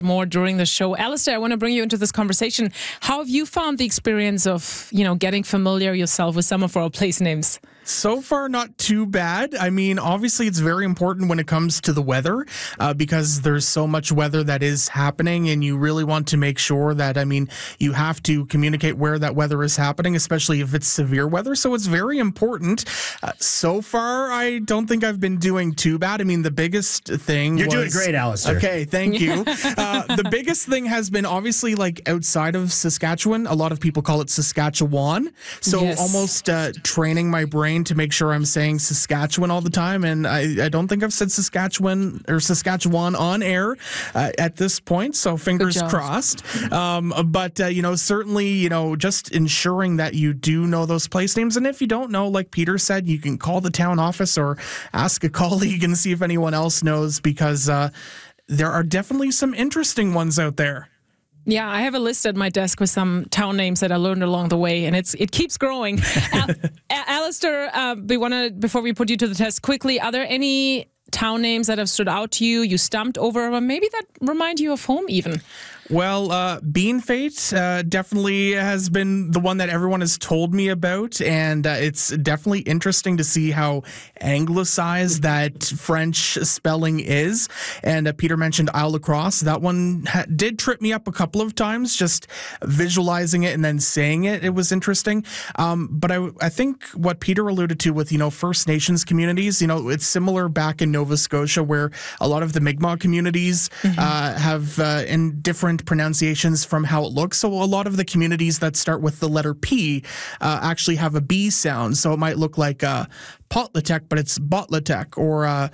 more during the show. Alistair, I want to bring you into this conversation. How have you found the experience of, getting familiar yourself with some of our place names? So far, not too bad. I mean, obviously, it's very important when it comes to the weather because there's so much weather that is happening, and you really want to make sure that, you have to communicate where that weather is happening, especially if it's severe weather. So it's very important. So far, I don't think I've been doing too bad. I mean, the biggest thing You're doing great, Alistair. Okay, thank you. The biggest thing has been obviously outside of Saskatchewan. A lot of people call it Saskatchewan. So Yes. almost training my brain to make sure I'm saying Saskatchewan all the time, and I don't think I've said Saskatchewan or Saskatchewan on air at this point, so fingers crossed. But certainly, just ensuring that you do know those place names, and if you don't know, like Peter said, you can call the town office or ask a colleague and see if anyone else knows, because there are definitely some interesting ones out there. Yeah, I have a list at my desk with some town names that I learned along the way, and it keeps growing. Alistair, before we put you to the test quickly, are there any town names that have stood out to you, you stumped over, or maybe that remind you of home even? Well, Bean Fate definitely has been the one that everyone has told me about, and it's definitely interesting to see how anglicized that French spelling is. And Peter mentioned Isle Lacrosse. That one did trip me up a couple of times, just visualizing it and then saying it. It was interesting. But I think what Peter alluded to with, First Nations communities, it's similar back in Nova Scotia, where a lot of the Mi'kmaq communities have in different pronunciations from how it looks. So a lot of the communities that start with the letter P actually have a B sound. So it might look like Potlatech, but it's Botlatech, or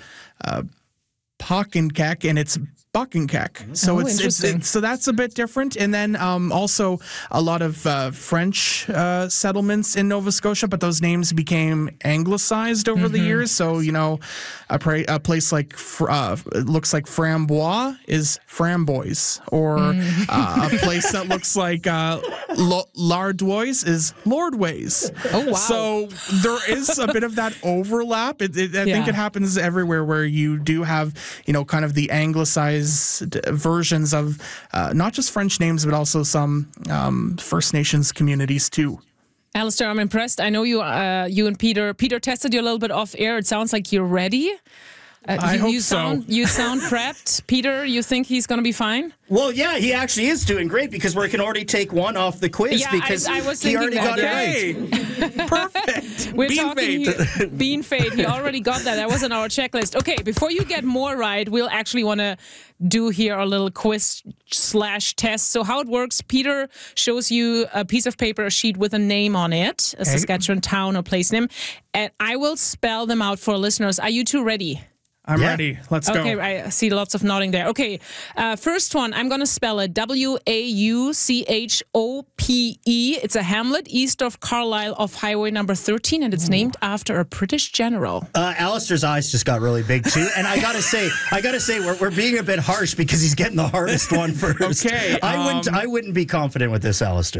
Pockenkek, and it's Buckenkek. So so that's a bit different. And then also a lot of French settlements in Nova Scotia, but those names became anglicized over the years. So a place like looks like Frambois is Framboys, or a place that looks like Lardois is Lordways. Oh wow! So there is a bit of that overlap. I think it happens everywhere where you do have kind of the anglicized versions of not just French names, but also some First Nations communities too. Alistair, I'm impressed. I know you and Peter tested you a little bit off air. It sounds like you're ready. I hope so. You sound prepped. Peter, you think he's going to be fine? Well, yeah, he actually is doing great, because we can already take one off the quiz, because I was he already got it right. Perfect. We're Bean talking Fate. Bean Fate. He already got that. That was on our checklist. Okay, before you get more right, we'll actually want to do here a little quiz/test. So how it works, Peter shows you a piece of paper, a sheet with a name on it, a Saskatchewan town or place name, and I will spell them out for listeners. Are you two ready? I'm ready. Let's go. Okay, I see lots of nodding there. Okay, first one, I'm going to spell it Wauchope. It's a hamlet east of Carlisle off Highway number 13, and it's named after a British general. Alistair's eyes just got really big too, and I gotta say, we're being a bit harsh, because he's getting the hardest one first. Okay, I wouldn't be confident with this, Alistair.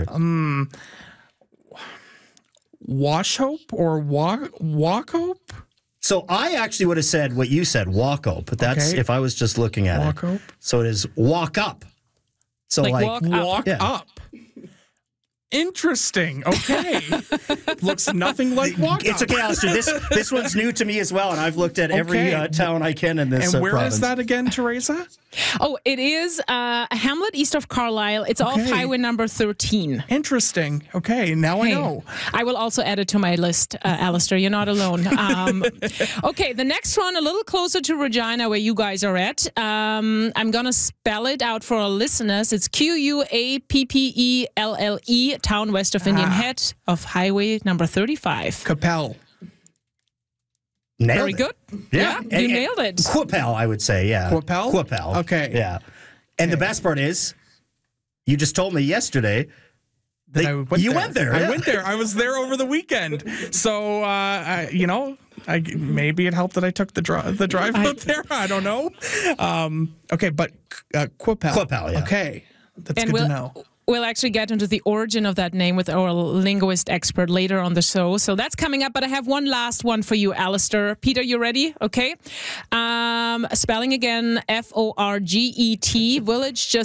Wauchope or Wauchope? So I actually would have said what you said, walk up. But that's if I was just looking at Walk it. up? So it is walk up. So Like Walk up. Interesting. Okay. Looks nothing like walk It's up. okay, Alistair. This one's new to me as well, and I've looked at every town I can in this And where province. is that again, Teresa? Oh, it is a hamlet east of Carlisle. It's off Highway number 13. Interesting. Okay, now I know. I will also add it to my list, Alistair. You're not alone. Okay, the next one, a little closer to Regina, where you guys are at. I'm going to spell it out for our listeners. It's Quappelle, town west of Indian Head, of Highway number 35. Capel. Nailed Very it. good. Yeah, you nailed it. Quappelle, I would say, yeah. Quappelle? Quappelle. Okay. Yeah. And the best part is, you just told me yesterday that you went there. I went there. I was there over the weekend. So, maybe it helped that I took the drive out there. I don't know. Okay, but Quappelle. Quappelle, yeah. Okay, that's good to know. We'll actually get into the origin of that name with our linguist expert later on the show. So that's coming up, but I have one last one for you, Alistair. Peter, you ready? Okay. Spelling again, Forget, village just